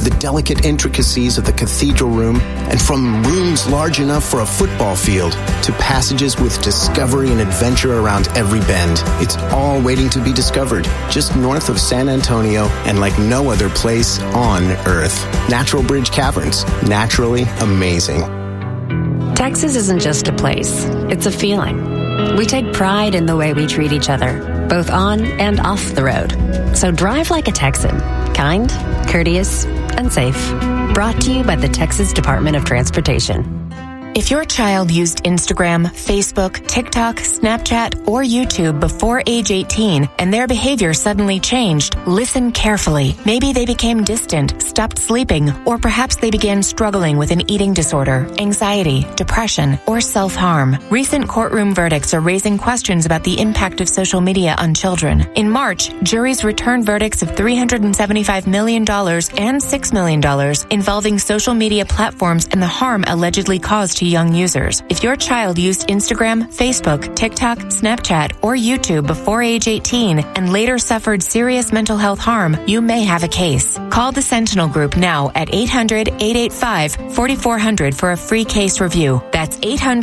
the delicate intricacies of the cathedral room, and from rooms large enough for a football field to passages with discovery and adventure around every bend. It's all waiting to be discovered, just north of San Antonio and like no other place on Earth. Natural Bridge Caverns, naturally amazing. Texas isn't just a place, it's a feeling. We take pride in the way we treat each other, both on and off the road. So drive like a Texan, kind, courteous, and safe. Brought to you by the Texas Department of Transportation. If your child used Instagram, Facebook, TikTok, Snapchat, or YouTube before age 18 and their behavior suddenly changed, listen carefully. Maybe they became distant, stopped sleeping, or perhaps they began struggling with an eating disorder, anxiety, depression, or self-harm. Recent courtroom verdicts are raising questions about the impact of social media on children. In March, juries returned verdicts of $375 million and $6 million involving social media platforms and the harm allegedly caused to young users. If your child used Instagram, Facebook, TikTok, Snapchat, or YouTube before age 18 and later suffered serious mental health harm, you may have a case. Call the Sentinel Group now at 800-885-4400 for a free case review. That's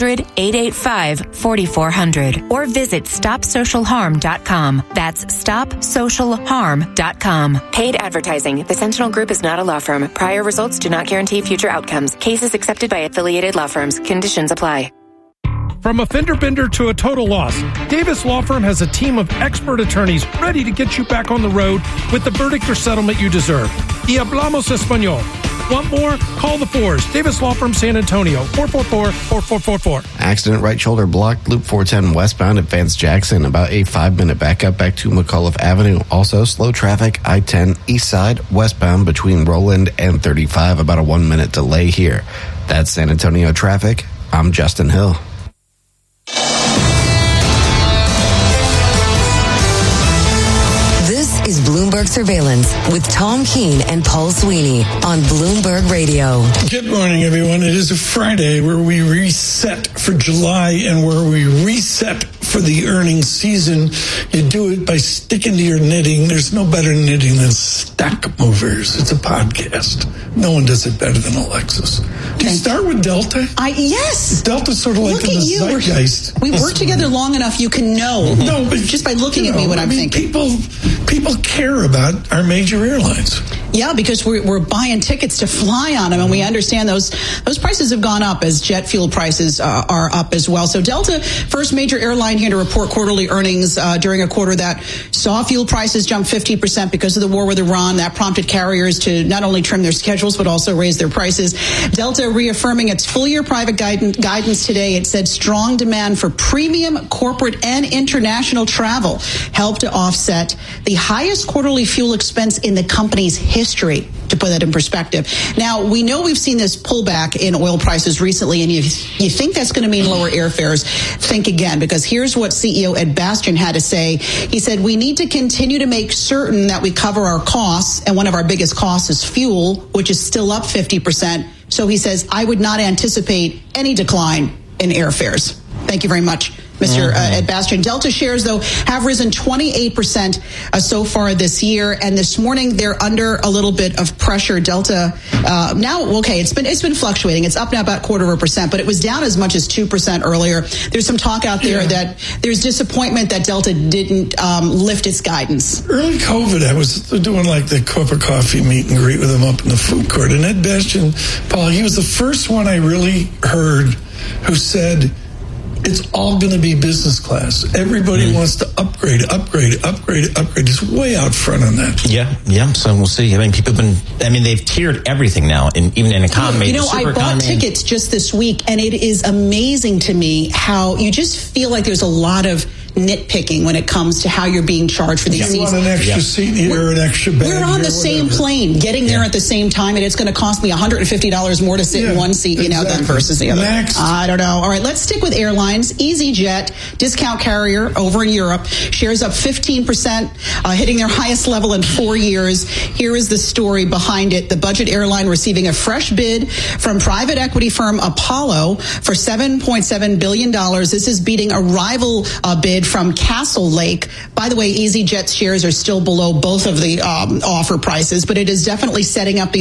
800-885-4400. Or visit StopSocialHarm.com. That's StopSocialHarm.com. Paid advertising. The Sentinel Group is not a law firm. Prior results do not guarantee future outcomes. Cases accepted by affiliated law firms. Conditions apply. From a fender bender to a total loss, Davis Law Firm has a team of expert attorneys ready to get you back on the road with the verdict or settlement you deserve. Y hablamos español. Want more? Call the Fours. Davis Law Firm, San Antonio, 444-4444. Accident right shoulder blocked, Loop 410 westbound at Vance Jackson. About a 5-minute backup back to McAuliffe Avenue. Also, slow traffic, I-10 east side westbound between Roland and 35. About a 1-minute delay here. That's San Antonio traffic. I'm Justin Hill. This is Bloomberg Surveillance with Tom Keene and Paul Sweeney on Bloomberg Radio. Good morning, everyone. It is a Friday where we reset for July and where we reset for the earnings season. You do it by sticking to your knitting. There's no better knitting than Stack Movers. It's a podcast. No one does it better than Alexis. Do you start with Delta? Yes. Delta's sort of like in the zeitgeist. We work together long enough you can know. No, but just by looking at me what I'm thinking. People care about our major airlines. Yeah, because we're buying tickets to fly on them, and we understand those prices have gone up as jet fuel prices are up as well. So Delta, first major airline here to report quarterly earnings during a quarter that saw fuel prices jump 50% because of the war with Iran. That prompted carriers to not only trim their schedules but also raise their prices. Delta reaffirming its full-year private guidance today. It said strong demand for premium, corporate, and international travel helped to offset the highest quarterly fuel expense in the company's history, to put that in perspective. Now, we know we've seen this pullback in oil prices recently, and you think that's going to mean lower airfares. Think again, because here's what CEO Ed Bastian had to say. He said, we need to continue to make certain that we cover our costs, and one of our biggest costs is fuel, which is still up 50%. So he says, I would not anticipate any decline in airfares. Thank you very much, Mr. Ed Bastian. Delta shares, though, have risen 28% so far this year, and this morning they're under a little bit of pressure. Delta it's been fluctuating. It's up now about 0.25%, but it was down as much as 2% earlier. There's some talk out there that there's disappointment that Delta didn't lift its guidance. Early COVID, I was doing like the cup of coffee meet and greet with him up in the food court, and Ed Bastian, Paul, he was the first one I really heard who said, it's all going to be business class. Everybody wants to upgrade. It's way out front on that. Yeah. So we'll see. I mean, they've tiered everything now, even in economy. I bought tickets just this week, and it is amazing to me how you just feel like there's a lot of nitpicking when it comes to how you're being charged for these seats. You want an extra seat here, an extra bag. We're on the same plane, getting there at the same time, and it's going to cost me $150 more to sit in one seat, than versus the other. Next. I don't know. All right, let's stick with airlines. EasyJet, discount carrier over in Europe, shares up 15%, hitting their highest level in 4 years. Here is the story behind it. The budget airline receiving a fresh bid from private equity firm Apollo for $7.7 billion. This is beating a rival bid from Castle Lake. By the way, EasyJet shares are still below both of the offer prices, but it is definitely setting up the